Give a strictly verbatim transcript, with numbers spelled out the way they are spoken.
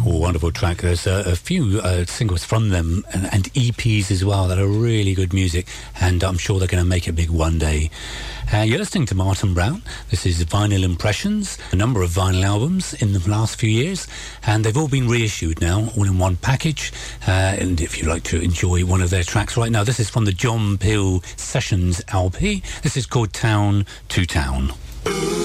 Oh, wonderful track. There's uh, a few uh, singles from them and, and E Ps as well that are really good music, and I'm sure they're going to make it big one day. Uh, you're listening to Martin Brown. This is Vinyl Impressions, a number of vinyl albums in the last few years, and they've all been reissued now, all in one package. Uh, and if you'd like to enjoy one of their tracks right now, this is from the John Peel Sessions L P. This is called Town to Town.